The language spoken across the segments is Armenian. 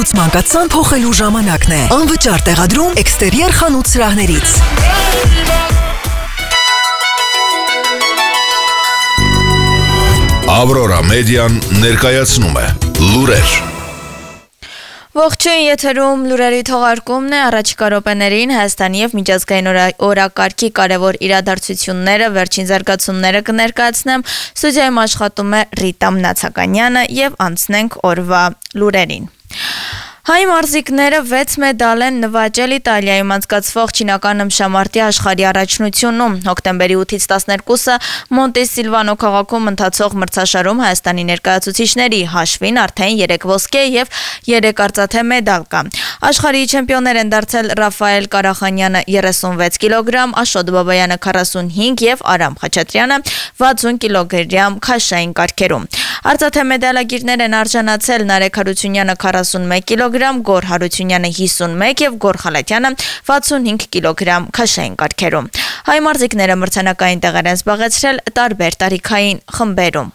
Մանկացան փոխելու ժամանակն է։ Անվճար տեղադրում էքստերիեր խանութ սրահներից։ Ավրորա մեդիան ներկայացնում է լուրեր։ Ողջույն, եթերում լուրերի թողարկումն է։ Առաջիկա րոպեներին Հայաստանի եւ միջազգային օրակարգի կարևոր իրադարձությունները, վերջին զարգացումները կներկայացնեմ։ Ստուդիայում աշխատում է Ռիտա Մնացականյանը եւ անցնենք օրվա լուրերին։ Հայ մարզիկները 6 մեդալ են նվաճել Իտալիայում անցկացվող չինական ըմբշամարտի աշխարհի առաջնությունում։ Հոկտեմբերի 8-ից 12-ը Մոնտեսիլվանո քաղաքում ընթացող մրցաշարում Հայաստանի ներկայացուցիչների հաշվին արդեն 3 ոսկե եւ 3 արծաթե մեդալ կա։ Աշխարհի չեմպիոններ են դարձել Ռաֆայել Կարախանյանը 36 կիլոգրամ, Աշոտ Բաբայանը 45 եւ Արամ Խաչատրյանը 60 կիլոգրամ քաշային կարգերում։ Արծաթե մեդալագիրներ են արժանացել Նարեկ Հարությունյանը 41 կիլոգրամ, Գոր Հարությունյանը 51 եւ Գոր Խալաթյանը 65 կիլոգրամ քաշային կարգերում։ Հայ մարզիկները մրցանակային տեղեր են զբաղեցրել տարբեր տարիքային խմբերում։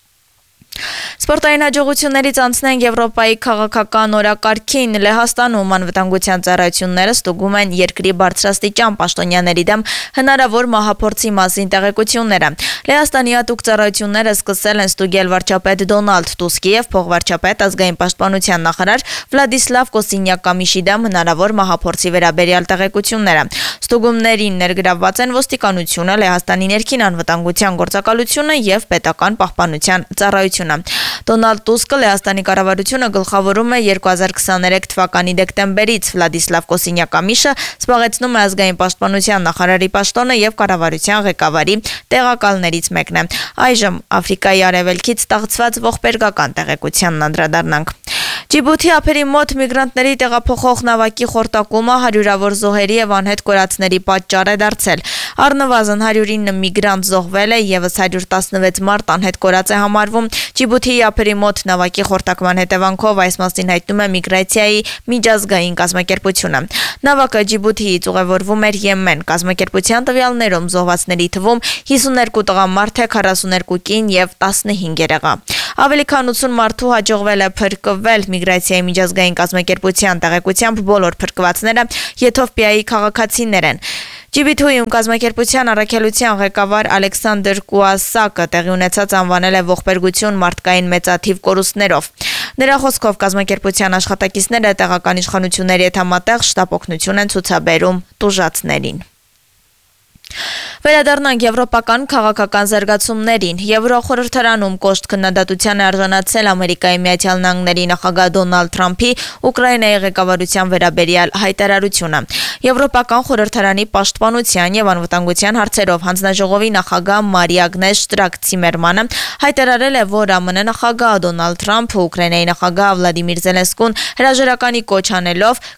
Սպորտային հաջողություններից անցնենք Եվրոպայի քաղաքական օրակարգին։ Լեհաստանում անվտանգության ծառայությունները ստուգում են երկրի բարձրաստիճան պաշտոնյաների դեմ հնարավոր մահափորձի մասին տեղեկությունները։ Լեհաստանի հատուկ ծառայությունները սկսել են ստուգել վարչապետ Դոնալդ Տուսկի եւ փոխվարչապետ ազգային պաշտպանության նախարար Վլադիսլավ Կոսինյակ-Կամիշի դեմ հնարավոր մահափորձի վերաբերյալ տեղեկությունները։ Ստուգումներին ներգրավված են ոստիկանությունը, Լեհաստանի ներքին անվտանգության գործակալությունը եւ պետական պահպանության ծառայությունը։ Դոնալդ Տուսկը Լեհաստանի կառավարությունը գլխավորում է 2023 թվականի դեկտեմբերից։ Վլադիսլավ Կոսինյակ-Կամիշը զբաղեցնում է ազգային պաշտպանության նախարարի պաշտոնը եւ կառավարության ղեկավարի տեղակալներից մեկն է։ Այժմ Աֆրիկայի արևելքից ստացված ողբերգական տեղեկությանն անդրադառնանք։ Ջիբութի ափերի մոտ միգրանտների տեղափոխող նավակի խորտակումը հարյուրավոր զոհերի եւ անհետ կորածների պատճառ է դարձել։ Առնվազն 109 միգրանտ զոհվել է, եւս 116 մարդ անհետ կորած է համարվում։ Ջիբութի ափերի մոտ նավակի խորտակման հետևանքով այս մասին հայտնում է միգրացիայի միջազգային կազմակերպությունը։ Նավակը Ջիբութիից ուղևորվում էր Եմեն։ Կազմակերպության տվյալներում զոհվածների թվում 52 տղամարդ է, 42 կին եւ 15 երեխա։ Ավելի քան 80 մարդու հաջողվել է փրկվել։ Միգրացիայի միջազգային կազմակերպության տեղեկությամբ բոլոր փրկվածները Եթովպիայի քաղաքացիներ են։ Ջիբութիում կազմակերպության առաքելության ղեկավար Ալեքսանդր Կուասակը տեղի ունեցած անվանել է ողբերգություն մարդկային մեծաթիվ կորուստներով։ Նրա խոսքով կազմակերպության աշխատակիցները տեղական իշխանությունների հետ համատեղ շտապ օգնություն են ցուցաբերում տուժածներին։ Վերադառնանք եվրոպական քաղաքական զարգացումներին։ Եվրոխորհրդարանում կոշտ քննադատության է արժանացել Ամերիկայի Միացյալ Նահանգների նախագահ Դոնալդ Թրամփի Ուկրաինայի ղեկավարության վերաբերյալ հայտարարությունը։ Եվրոպական խորհրդարանի պաշտպանության եւ անվտանգության հարցերով հանձնաժողովի նախագահ Մարիա Ագնես Շտրակ-Ցիմերմանը հայտարարել է, որ ԱՄՆ նախագահ Դոնալդ Թրամփը Ուկրաինայի նախագահ Վլադիմիր Զելենսկուն հրաժարականի կոչ անելով